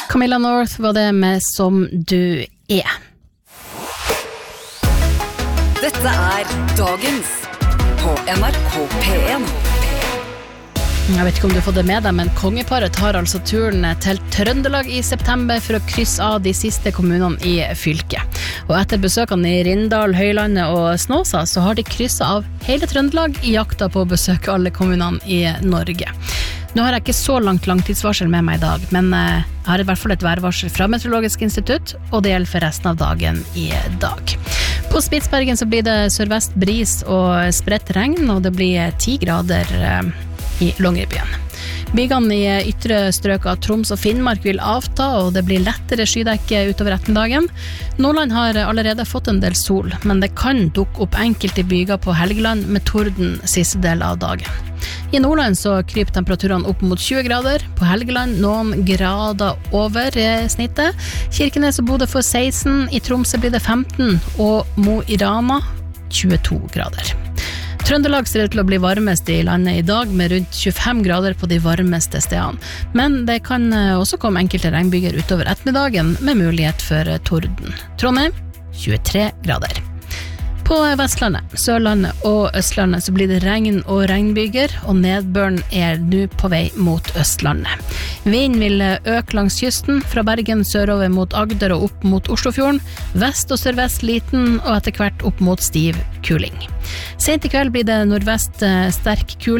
Camilla North var det med Som du er. Dette Dagens på NRK P1. Jeg vet ikke om du har fått det med deg, men kongeparet tar altså turen til Trøndelag i september for å krysse av de siste kommunene i fylket. Og etter besøkene i Rindal, Høylandet og Snåsa, så har de krysset av hele Trøndelag i jakta på å besøke alle kommunene i Norge. Nå har jeg ikke så langt langtidsvarsel med meg i dag, men jeg har i hvert fall et værvarsel fra Meteorologisk institutt, og det gjelder for resten av dagen i dag. På Spitsbergen så blir det sørvest bris og spredt regn, og det blir 10 grader i Longyearbyen. Bygene i ytre strøk av Troms og Finnmark vil avta, og det blir lettere skydekke utover ettermiddagen. Nordland har allerede fått en del sol, men det kan dukke opp enkelte byger på Helgeland med torden siste del av dagen. I Nordland så kryper temperaturene opp mot 20 grader, på Helgeland noen grader over snittet. Kirkenes og Bodø får 16, i Tromsø blir det 15, og Mo i Rana 22 grader. Trøndelag ser ut til å bli varmest i landet i dag, med rundt 25 grader på de varmeste stedene. Men det kan også komme enkelte regnbyger utover ettermiddagen, med mulighet for torden. Trondheim 23 grader. På Vestlandet, Sørlandet og Østlandet så blir det regn og regnbyger, og nedbøren nå på vei mot Østlandet. Vind vil øke langs kysten, fra Bergen sørover mot Agder og opp mot Oslofjorden, vest og sørvest liten, og etter hvert opp mot stiv kuling. Sent i kveld blir det nordvest sterk kuling,